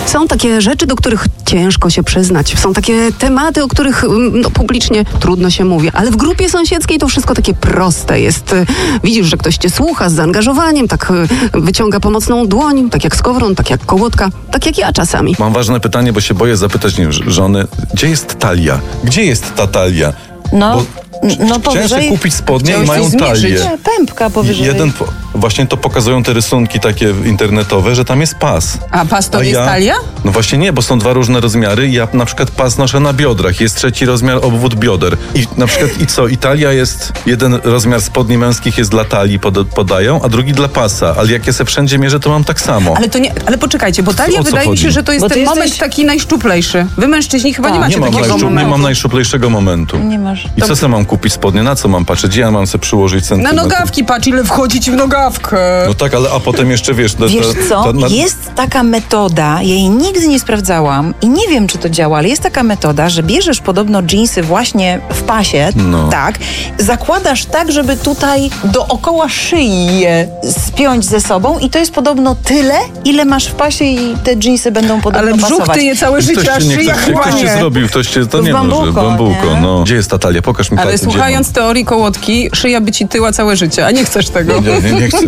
Są takie rzeczy, do których ciężko się przyznać. Są takie tematy, o których publicznie trudno się mówi. Ale w grupie sąsiedzkiej to wszystko takie proste jest. Widzisz, że ktoś cię słucha z zaangażowaniem, tak wyciąga pomocną dłoń, tak jak Skowron, tak jak Kołotka, tak jak ja czasami. Mam ważne pytanie, bo się boję zapytać żony, gdzie jest talia? Gdzie jest ta talia? No Chciałem powyżej... sobie kupić spodnie i Chciałeś mają coś zmierzyć? talię. Pępka powyżej. Właśnie to pokazują te rysunki takie internetowe, że tam jest pas. A pas to A jest talia? No właśnie nie, bo są dwa różne rozmiary. Ja na przykład pas noszę na biodrach. Jest trzeci rozmiar obwód bioder. I na przykład talia jest, jeden rozmiar spodni męskich jest dla talii, podają, a drugi dla pasa. Ale jak ja se wszędzie mierzę, to mam tak samo. Ale to nie, ale poczekajcie, bo talia O co wydaje mi chodzi? się, że to jest Bo ty ten jesteś- moment taki najszczuplejszy. Wy mężczyźni chyba nie macie takiego nie momentu. mam najszczuplejszego momentu. Nie masz. I co se mam kupić spodnie? Na co mam patrzeć? Gdzie ja mam se przyłożyć Na centymetr? nogawki patrz, ile wchodzi ci w nogawkę. No tak, a potem jeszcze wiesz... Wiesz co? Jest taka metoda, ja jej nigdy nie sprawdzałam i nie wiem, czy to działa, ale jest taka metoda, że bierzesz podobno dżinsy właśnie w pasie, tak, zakładasz tak, żeby tutaj dookoła szyi je spiąć ze sobą i to jest podobno tyle, ile masz w pasie i te dżinsy będą podobno Ale brzuch pasować. ty je całe życie, a szyja chyba Ktoś nie. zrobił, to nie bambuko, może. Bambuko, nie? no. Gdzie jest ta talia? Pokaż mi Ale palcem, gdzie słuchając teorii Kołotki, szyja by ci tyła całe życie, a nie chcesz tego. mam. Nie chcę.